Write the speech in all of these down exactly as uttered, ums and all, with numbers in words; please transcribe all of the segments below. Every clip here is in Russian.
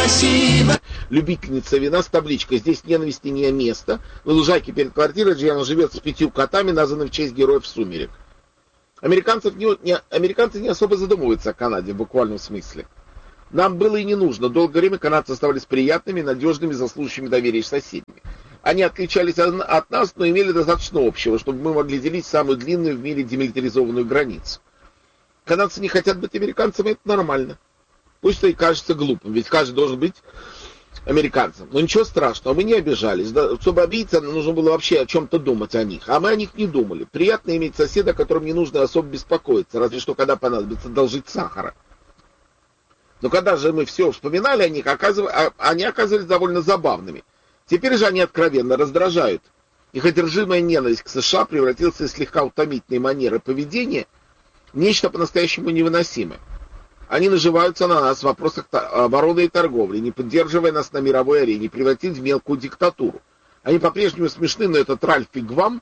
спасибо. Любительница вина с табличкой «Здесь ненависти не место». На лужайке перед квартирой Джиана живет с пятью котами, названными в честь героев «Сумерек». Американцев не, не, американцы не особо задумываются о Канаде в буквальном смысле. Нам было и не нужно. Долгое время канадцы оставались приятными, надежными, заслуживаими доверия соседями. Они отличались от нас, но имели достаточно общего, чтобы мы могли делить самую длинную в мире демилитаризованную границу. Канадцы не хотят быть американцами, это нормально. Пусть это и кажется глупым, ведь каждый должен быть американцем. Но ничего страшного, мы не обижались. Да, чтобы обидеться, нужно было вообще о чем-то думать о них. А мы о них не думали. Приятно иметь соседа, о котором не нужно особо беспокоиться, разве что когда понадобится должить сахара. Но когда же мы все вспоминали о них, они оказывались довольно забавными. Теперь же они откровенно раздражают. Их одержимая ненависть к США превратилась из слегка утомительной манеры поведения в нечто по-настоящему невыносимое. Они наживаются на нас в вопросах обороны и торговли, не поддерживая нас на мировой арене, превратить в мелкую диктатуру. Они по-прежнему смешны, но этот Ральф и Гвам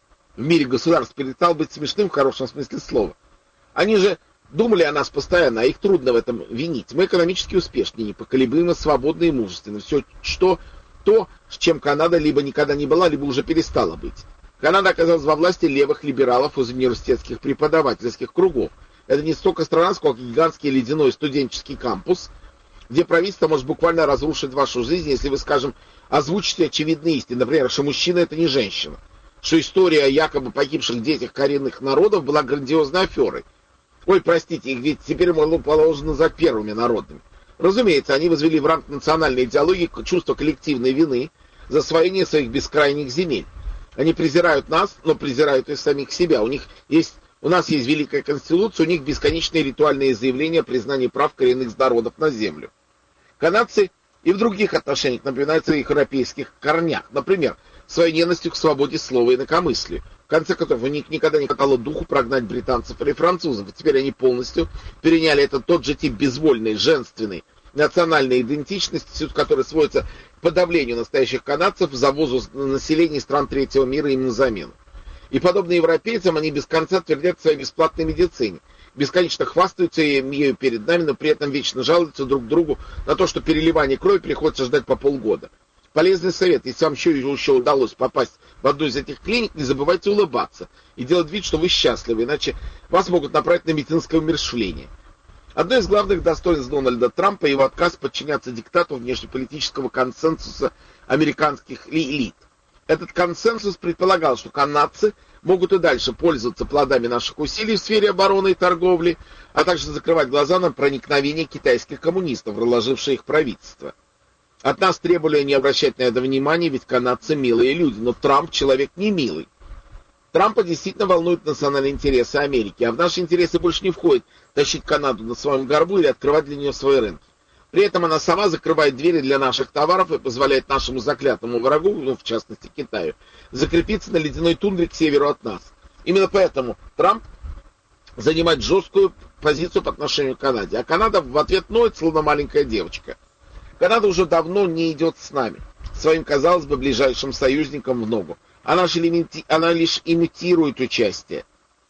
в мире государств перестал быть смешным в хорошем смысле слова. Они же думали о нас постоянно, а их трудно в этом винить. Мы экономически успешны, непоколебимы, свободны и мужественны. Все, что то, с чем Канада либо никогда не была, либо уже перестала быть. Канада оказалась во власти левых либералов из университетских преподавательских кругов. Это не столько страна, сколько гигантский ледяной студенческий кампус, где правительство может буквально разрушить вашу жизнь, если вы, скажем, озвучите очевидные истины. Например, что мужчина — это не женщина. Что история о якобы погибших детях коренных народов была грандиозной аферой. Ой, простите, их ведь теперь положено за первыми народными. Разумеется, они возвели в ранг национальной идеологии чувство коллективной вины за освоение своих бескрайних земель. Они презирают нас, но презирают и самих себя. У них есть, у нас есть Великая Конституция, у них бесконечные ритуальные заявления о признании прав коренных народов на землю. Канадцы и в других отношениях напоминают о своих европейских корнях. Например, своей ненавистью к свободе слова и инакомыслию. В конце концов, у них никогда не хватало духу прогнать британцев или французов. И теперь они полностью переняли этот тот же тип безвольной, женственной, национальной идентичности, которая сводится к подавлению настоящих канадцев, завозу населения стран третьего мира им на замену. И подобно европейцам, они без конца твердят о своей бесплатной медицине. Бесконечно хвастаются ею перед нами, но при этом вечно жалуются друг другу на то, что переливание крови приходится ждать по полгода. Полезный совет: если вам еще, еще удалось попасть в одну из этих клиник, не забывайте улыбаться и делать вид, что вы счастливы, иначе вас могут направить на медицинское умерщвление. Одно из главных достоинств Дональда Трампа — его отказ подчиняться диктату внешнеполитического консенсуса американских элит. Этот консенсус предполагал, что канадцы могут и дальше пользоваться плодами наших усилий в сфере обороны и торговли, а также закрывать глаза на проникновение китайских коммунистов, разложившие их правительство. От нас требовали не обращать на это внимания, ведь канадцы милые люди, но Трамп человек не милый. Трампа действительно волнуют национальные интересы Америки, а в наши интересы больше не входит тащить Канаду на своем горбу или открывать для нее свои рынки. При этом она сама закрывает двери для наших товаров и позволяет нашему заклятому врагу, ну, в частности Китаю, закрепиться на ледяной тундре к северу от нас. Именно поэтому Трамп занимает жесткую позицию по отношению к Канаде, а Канада в ответ ноет, словно маленькая девочка. Канада уже давно не идет с нами, своим, казалось бы, ближайшим союзником в ногу. Она, же лимити... Она лишь имитирует участие.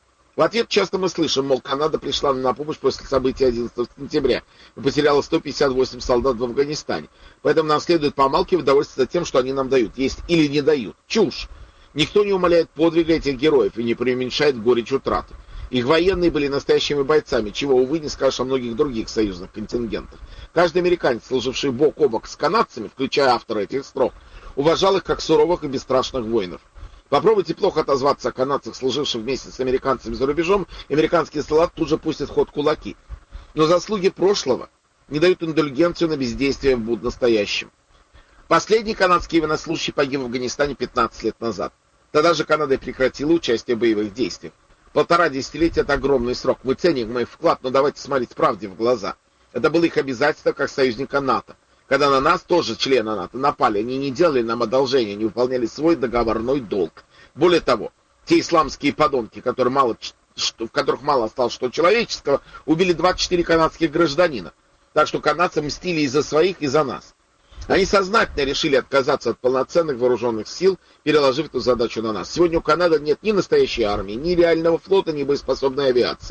В ответ часто мы слышим, мол, Канада пришла нам на помощь после событий одиннадцатого сентября и потеряла сто пятьдесят восемь солдат в Афганистане. Поэтому нам следует помалкивать, довольствоваться тем, что они нам дают. Есть или не дают. Чушь. Никто не умаляет подвига этих героев и не преуменьшает горечь утраты. Их военные были настоящими бойцами, чего, увы, не скажешь о многих других союзных контингентах. Каждый американец, служивший бок о бок с канадцами, включая автора этих строк, уважал их как суровых и бесстрашных воинов. Попробуйте плохо отозваться о канадцах, служивших вместе с американцами за рубежом, и американский солдат тут же пустит в ход кулаки. Но заслуги прошлого не дают индульгенцию на бездействие в настоящем. Последний канадский военнослужащий погиб в Афганистане пятнадцать лет назад. Тогда же Канада прекратила участие в боевых действиях. Полтора десятилетия — это огромный срок. Мы ценим их вклад, но давайте смотреть правде в глаза. Это было их обязательство как союзника НАТО. Когда на нас, тоже члены НАТО, напали, они не делали нам одолжения, не выполняли свой договорной долг. Более того, те исламские подонки, которые мало, что, в которых мало осталось что человеческого, убили двадцать четыре канадских гражданина. Так что канадцы мстили и за своих, и за нас. Они сознательно решили отказаться от полноценных вооруженных сил, переложив эту задачу на нас. Сегодня у Канады нет ни настоящей армии, ни реального флота, ни боеспособной авиации.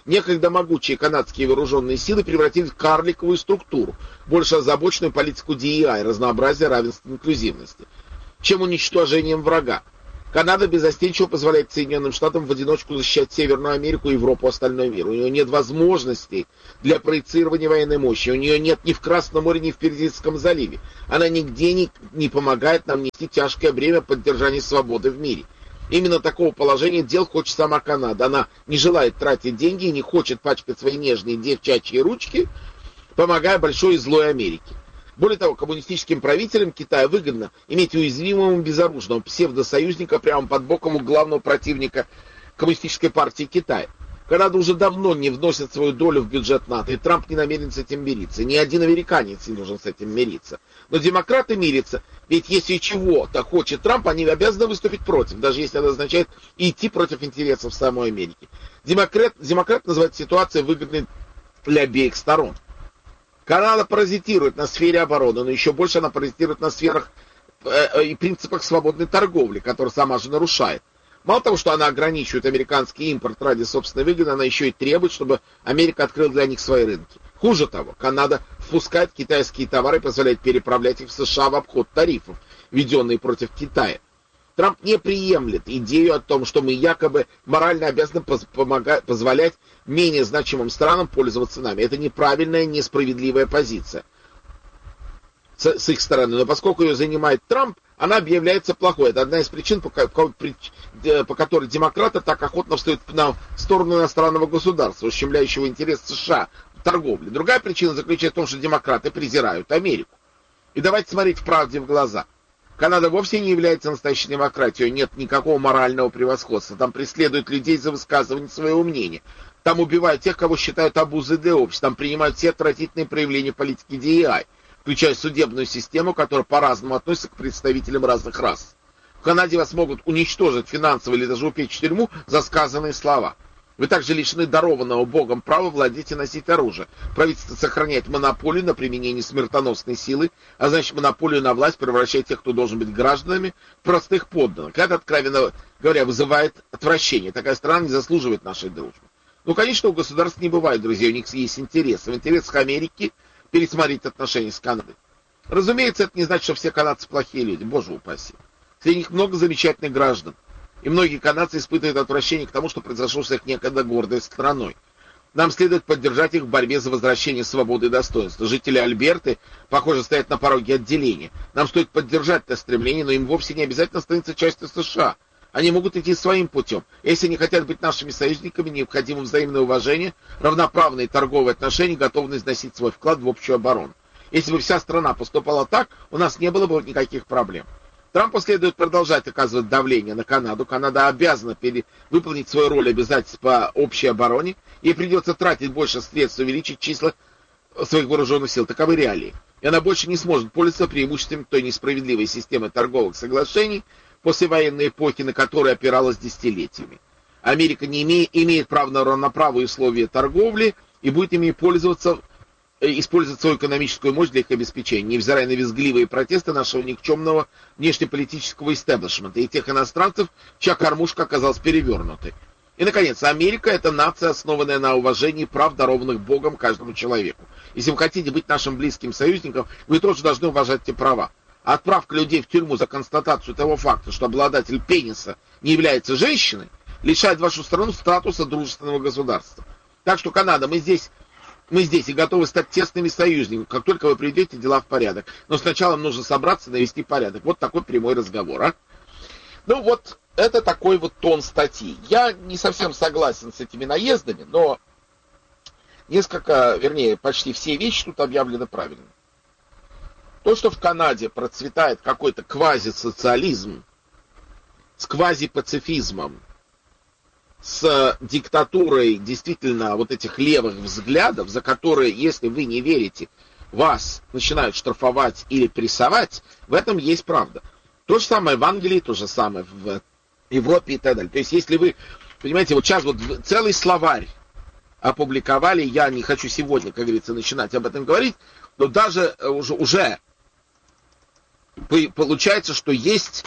Некогда могучие канадские вооруженные силы превратились в карликовую структуру, больше озабоченную политику ди и ай, разнообразия, равенства, инклюзивности, чем уничтожением врага. Канада беззастенчиво позволяет Соединенным Штатам в одиночку защищать Северную Америку, Европу, остальной мир. У нее нет возможностей для проецирования военной мощи. У нее нет ни в Красном море, ни в Персидском заливе. Она нигде не, не помогает нам нести тяжкое бремя поддержания свободы в мире. Именно такого положения дел хочет сама Канада. Она не желает тратить деньги и не хочет пачкать свои нежные девчачьи ручки, помогая большой и злой Америке. Более того, коммунистическим правителям Китая выгодно иметь уязвимого безоружного псевдосоюзника прямо под боком у главного противника коммунистической партии Китая. Канада уже давно не вносит свою долю в бюджет НАТО, и Трамп не намерен с этим мириться. Ни один американец не должен с этим мириться. Но демократы мирятся, ведь если чего-то хочет Трамп, они обязаны выступить против, даже если это означает идти против интересов самой Америки. Демократ, демократ называет ситуацию выгодной для обеих сторон. Канада паразитирует на сфере обороны, но еще больше она паразитирует на сферах э, и принципах свободной торговли, которые сама же нарушает. Мало того, что она ограничивает американский импорт ради собственной выгоды, она еще и требует, чтобы Америка открыла для них свои рынки. Хуже того, Канада впускает китайские товары и позволяет переправлять их в США в обход тарифов, введенные против Китая. Трамп не приемлет идею о том, что мы якобы морально обязаны помогать, позволять менее значимым странам пользоваться нами. Это неправильная, несправедливая позиция с, с их стороны. Но поскольку ее занимает Трамп, она объявляется плохой. Это одна из причин, по, по, по которой демократы так охотно встают на сторону иностранного государства, ущемляющего интерес США в торговле. Другая причина заключается в том, что демократы презирают Америку. И давайте смотреть правде в глаза. Канада вовсе не является настоящей демократией, нет никакого морального превосходства. Там преследуют людей за высказывание своего мнения. Там убивают тех, кого считают обузой для общества. Там принимают все отвратительные проявления политики ди и ай, включая судебную систему, которая по-разному относится к представителям разных рас. В Канаде вас могут уничтожить финансово или даже упечь в тюрьму за сказанные слова. Вы также лишены дарованного Богом права владеть и носить оружие. Правительство сохраняет монополию на применение смертоносной силы, а значит монополию на власть превращает тех, кто должен быть гражданами, в простых подданных. Это, откровенно говоря, вызывает отвращение. Такая страна не заслуживает нашей дружбы. Ну, конечно, у государств не бывает друзей, у них есть интересы. В интересах Америки пересмотреть отношения с Канадой. Разумеется, это не значит, что все канадцы плохие люди, боже упаси. Среди них много замечательных граждан. И многие канадцы испытывают отвращение к тому, что произошло с их некогда гордой страной. Нам следует поддержать их в борьбе за возвращение свободы и достоинства. Жители Альберты, похоже, стоят на пороге отделения. Нам стоит поддержать это стремление, но им вовсе не обязательно становиться частью США. Они могут идти своим путем. Если они хотят быть нашими союзниками, необходимо взаимное уважение, равноправные торговые отношения, готовность вносить свой вклад в общую оборону. Если бы вся страна поступала так, у нас не было бы никаких проблем. Трампу следует продолжать оказывать давление на Канаду. Канада обязана пере... выполнить свою роль обязательств по общей обороне. Ей придется тратить больше средств, увеличить числа своих вооруженных сил. Таковы реалии. И она больше не сможет пользоваться преимуществами той несправедливой системы торговых соглашений после военной эпохи, на которой опиралась десятилетиями. Америка не имеет, имеет право на равноправные условия торговли и будет ими пользоваться, использовать свою экономическую мощь для их обеспечения, невзирая на визгливые протесты нашего никчемного внешнеполитического истеблишмента и тех иностранцев, чья кормушка оказалась перевернутой. И, наконец, Америка — это нация, основанная на уважении прав, дарованных Богом каждому человеку. Если вы хотите быть нашим близким союзником, вы тоже должны уважать эти права. А отправка людей в тюрьму за констатацию того факта, что обладатель пениса не является женщиной, лишает вашу страну статуса дружественного государства. Так что, Канада, мы здесь... Мы здесь и готовы стать тесными союзниками, как только вы приведете дела в порядок. Но сначала нужно собраться и навести порядок. Вот такой прямой разговор, а? Ну вот, это такой вот тон статьи. Я не совсем согласен с этими наездами, но несколько, вернее, почти все вещи тут объявлены правильно. То, что в Канаде процветает какой-то квазисоциализм с квазипацифизмом, с диктатурой действительно вот этих левых взглядов, за которые, если вы не верите, вас начинают штрафовать или прессовать, в этом есть правда. То же самое в Англии, то же самое в Европе и так далее. То есть, если вы, понимаете, вот сейчас вот целый словарь опубликовали, я не хочу сегодня, как говорится, начинать об этом говорить, но даже уже, уже получается, что есть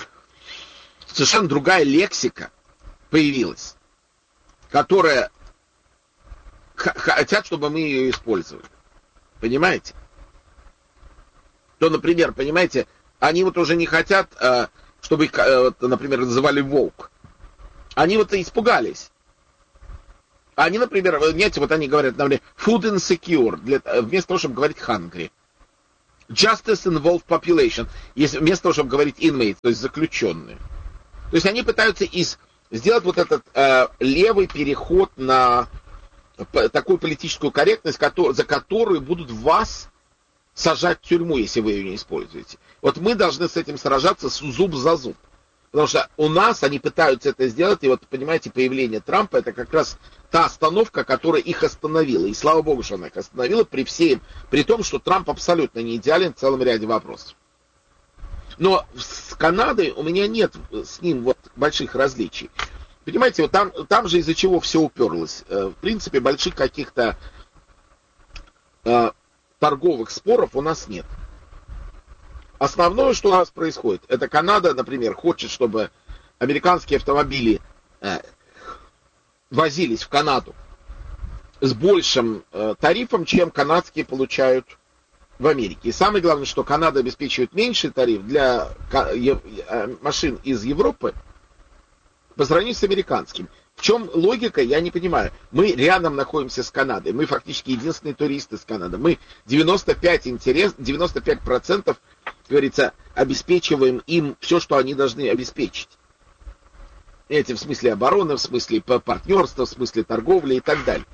совершенно другая лексика появилась, которая хотят, чтобы мы ее использовали. Понимаете? То, например, понимаете, они вот уже не хотят, чтобы их, например, называли волк. Они вот испугались. Они, например, знаете, вот они говорят, например, food insecure, для, вместо того, чтобы говорить hungry. Justice involved population, если, вместо того, чтобы говорить inmates, то есть заключенные. То есть они пытаются из, сделать вот этот э, левый переход на по, такую политическую корректность, который, за которую будут вас сажать в тюрьму, если вы ее не используете. Вот мы должны с этим сражаться зуб за зуб. Потому что у нас они пытаются это сделать, и вот, понимаете, появление Трампа, это как раз та остановка, которая их остановила. И слава богу, что она их остановила, при всем, при том, что Трамп абсолютно не идеален в целом ряде вопросов. Но с Канадой у меня нет с ним вот больших различий. Понимаете, вот там, там же из-за чего все уперлось. В принципе, больших каких-то э, торговых споров у нас нет. Основное, что у нас происходит, это Канада, например, хочет, чтобы американские автомобили э, возились в Канаду с большим э, тарифом, чем канадские получают в Америке. И самое главное, что Канада обеспечивает меньший тариф для э, машин из Европы по сравнению с американским. В чем логика, я не понимаю. Мы рядом находимся с Канадой. Мы фактически единственные туристы с Канады. Мы девяносто пять интерес, девяносто пять процентов, как говорится, обеспечиваем им все, что они должны обеспечить. Эти в смысле обороны, в смысле партнерства, в смысле торговли и так далее.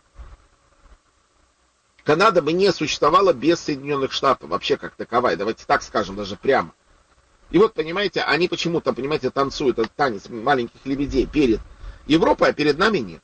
Канада бы не существовала без Соединенных Штатов, вообще как таковая. Давайте так скажем, даже прямо. И вот, понимаете, они почему-то, понимаете, танцуют этот танец маленьких лебедей перед Европой, а перед нами нет.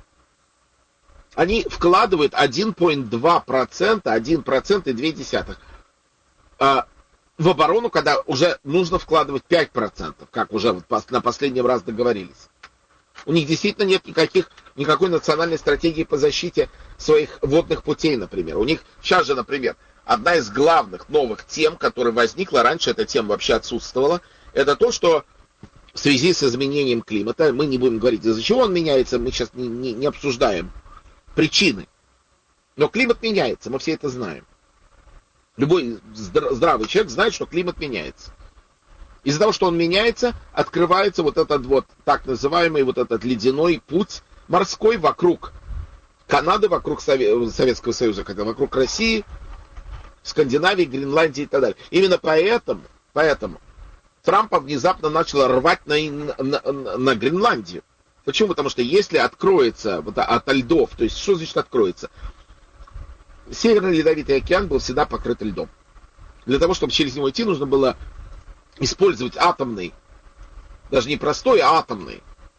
Они вкладывают один целых два десятых процента, один процент и две десятых в оборону, когда уже нужно вкладывать пять процентов, как уже на последний раз договорились. У них действительно нет никаких, никакой национальной стратегии по защите своих водных путей, например. У них сейчас же, например, одна из главных новых тем, которая возникла, раньше эта тема вообще отсутствовала, это то, что в связи с изменением климата, мы не будем говорить, из-за чего он меняется, мы сейчас не, не, не обсуждаем причины. Но климат меняется, мы все это знаем. Любой здравый человек знает, что климат меняется. Из-за того, что он меняется, открывается вот этот вот так называемый вот этот ледяной путь морской вокруг Канады, вокруг Советского Союза, когда вокруг России, Скандинавии, Гренландии и так далее. Именно поэтому, поэтому Трампа внезапно начал рвать на, на, на, на Гренландию. Почему? Потому что если откроется вот, ото льдов, то есть что значит откроется? Северный Ледовитый океан был всегда покрыт льдом. Для того, чтобы через него идти, нужно было использовать атомный, даже не простой, а атомный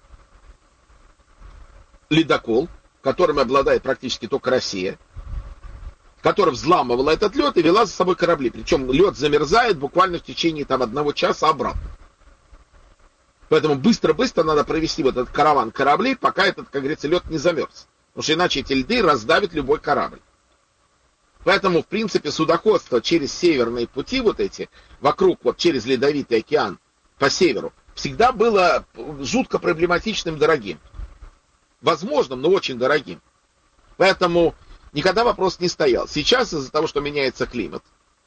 ледокол, которым обладает практически только Россия, которая взламывала этот лед и вела за собой корабли. Причем лед замерзает буквально в течение там, одного часа обратно. Поэтому быстро-быстро надо провести вот этот караван кораблей, пока этот, как говорится, лед не замерз. Потому что иначе эти льды раздавят любой корабль. Поэтому, в принципе, судоходство через северные пути вот эти, вокруг, вот через Ледовитый океан по северу, всегда было жутко проблематичным, дорогим. Возможным, но очень дорогим. Поэтому никогда вопрос не стоял. Сейчас из-за того, что меняется климат,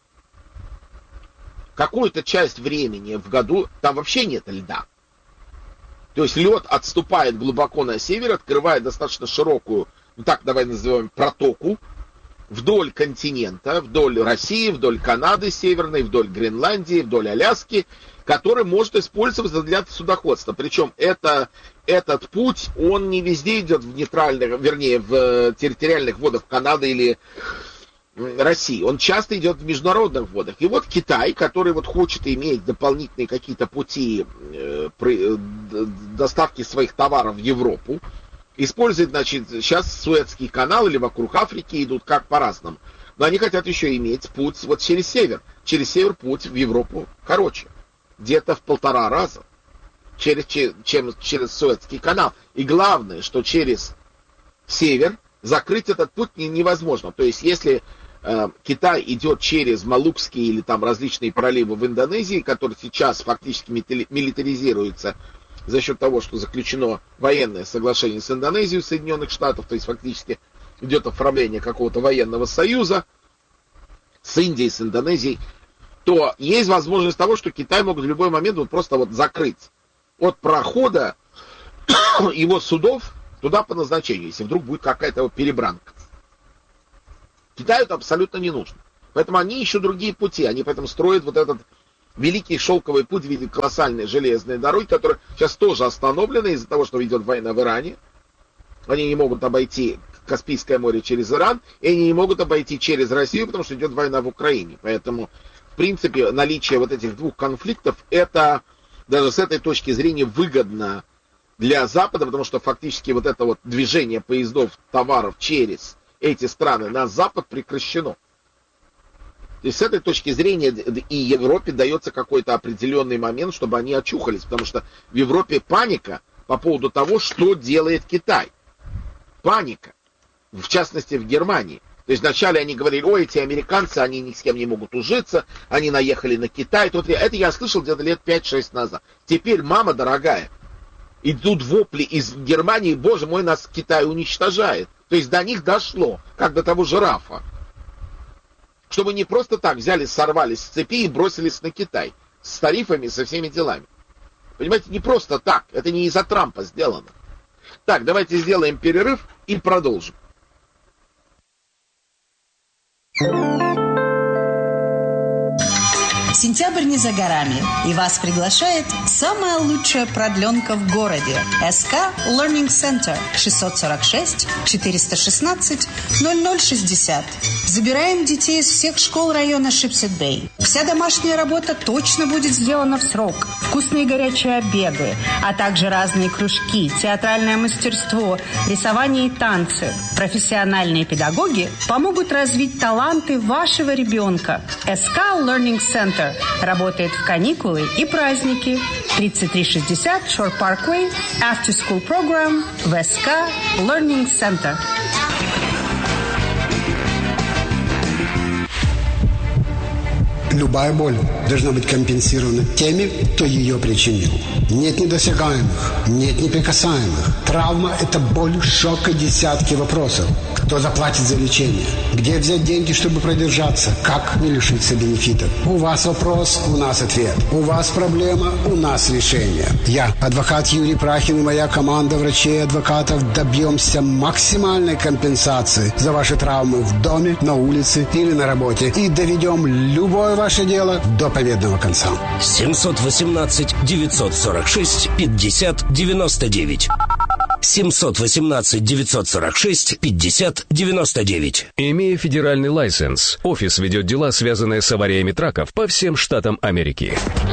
какую-то часть времени в году там вообще нет льда. То есть лед отступает глубоко на север, открывает достаточно широкую, ну так давай назовем, протоку вдоль континента, вдоль России, вдоль Канады северной, вдоль Гренландии, вдоль Аляски, который может использоваться для судоходства. Причем это, этот путь, он не везде идет в нейтральных, вернее, в территориальных водах Канады или России. Он часто идет в международных водах. И вот Китай, который вот хочет иметь дополнительные какие-то пути э, при, э, доставки своих товаров в Европу, использует, значит, сейчас Суэцкий канал или вокруг Африки идут как по-разному. Но они хотят еще иметь путь вот через север. Через север путь в Европу короче. Где-то в полтора раза. Через, чем через Суэцкий канал. И главное, что через север закрыть этот путь невозможно. То есть, если э, Китай идет через Малукские или там различные проливы в Индонезии, которые сейчас фактически милитаризируются за счет того, что заключено военное соглашение с Индонезией Соединенных Штатов, то есть фактически идет оформление какого-то военного союза с Индией, с Индонезией, то есть возможность того, что Китай могут в любой момент вот просто вот закрыть от прохода его судов туда по назначению, если вдруг будет какая-то вот перебранка. Китаю это абсолютно не нужно. Поэтому они ищут другие пути, они поэтому строят вот этот великий шелковый путь в виде колоссальной железной дороги, которая сейчас тоже остановлена из-за того, что идет война в Иране. Они не могут обойти Каспийское море через Иран, и они не могут обойти через Россию, потому что идет война в Украине. Поэтому, в принципе, наличие вот этих двух конфликтов, это даже с этой точки зрения выгодно для Запада, потому что фактически вот это вот движение поездов, товаров через эти страны на Запад прекращено. То есть с этой точки зрения и Европе дается какой-то определенный момент, чтобы они очухались, потому что в Европе паника по поводу того, что делает Китай. Паника. В частности, в Германии. То есть вначале они говорили, ой, эти американцы, они ни с кем не могут ужиться, они наехали на Китай. Тут, это я слышал где-то лет пять-шесть назад. Теперь, мама дорогая, идут вопли из Германии, боже мой, нас Китай уничтожает. То есть до них дошло, как до того жирафа. Чтобы не просто так взяли, сорвались с цепи и бросились на Китай. С тарифами, со всеми делами. Понимаете, не просто так. Это не из-за Трампа сделано. Так, давайте сделаем перерыв и продолжим. Сентябрь не за горами, и вас приглашает самая лучшая продленка в городе. эс ка Learning Center шестьсот сорок шесть четыреста шестнадцать ноль ноль шестьдесят. Забираем детей из всех школ района Шипсет-Бэй. Вся домашняя работа точно будет сделана в срок. Вкусные горячие обеды, а также разные кружки, театральное мастерство, рисование и танцы. Профессиональные педагоги помогут развить таланты вашего ребенка. эс ка Learning Center работает в каникулы и праздники. тридцать три шестьдесят Shore Parkway, After School Program в эс ка Learning Center. Любая боль должна быть компенсирована теми, кто ее причинил. Нет недосягаемых, нет неприкасаемых. Травма – это боль, шок и десятки вопросов. Кто заплатит за лечение? Где взять деньги, чтобы продержаться? Как не лишиться бенефитов? У вас вопрос, у нас ответ. У вас проблема, у нас решение. Я, адвокат Юрий Прахин и моя команда врачей и адвокатов добьемся максимальной компенсации за ваши травмы в доме, на улице или на работе. И доведем любое ваше дело до победного конца. семьсот восемнадцать девятьсот сорок шесть пятьдесят девяносто девять. семьсот восемнадцать девятьсот сорок шесть пятьдесят девяносто девять. Имея федеральный лайсенс, офис ведет дела, связанные с авариями траков по всем штатам Америки.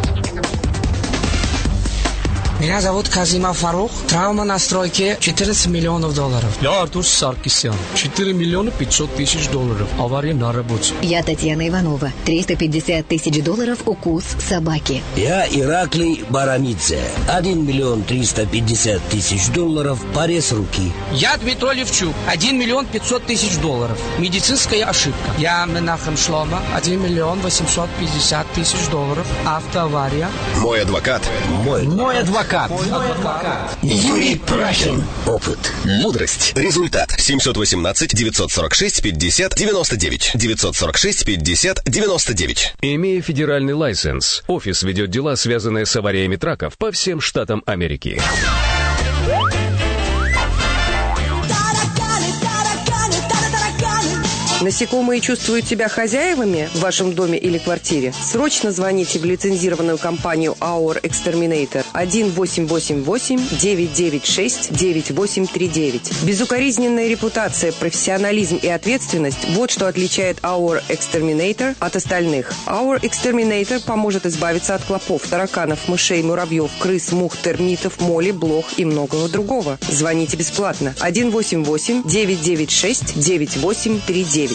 Меня зовут Казимов Фарух. Травма на стройке четырнадцать миллионов долларов. Я Артур Саркисян. четыре миллиона пятьсот тысяч долларов. Авария на работе. Я Татьяна Иванова. триста пятьдесят тысяч долларов укус собаки. Я Ираклий Барамидзе. один миллион триста пятьдесят тысяч долларов. Порез руки. Я Дмитрий Левчук. один миллион пятьсот тысяч долларов. Медицинская ошибка. Я Менахем Шлома. один миллион восемьсот пятьдесят тысяч долларов. Автоавария. Мой адвокат. Мой, Мой адвокат. Мой адвокат. Юрий Прахин. Опыт. Мудрость. Результат. семьсот восемнадцать девятьсот сорок шесть пятьдесят девяносто девять. девятьсот сорок шесть пятьдесят девяносто девять. Имея федеральный лайсенс, офис ведет дела, связанные с авариями траков по всем штатам Америки. Насекомые чувствуют себя хозяевами в вашем доме или квартире? Срочно звоните в лицензированную компанию Our Exterminator один восемь восемь восемь девять девять шесть девять восемь три девять. Безукоризненная репутация, профессионализм и ответственность – вот что отличает Our Exterminator от остальных. Our Exterminator поможет избавиться от клопов, тараканов, мышей, муравьев, крыс, мух, термитов, моли, блох и многого другого. Звоните бесплатно один восемь восемь девять девять шесть девять восемь три девять.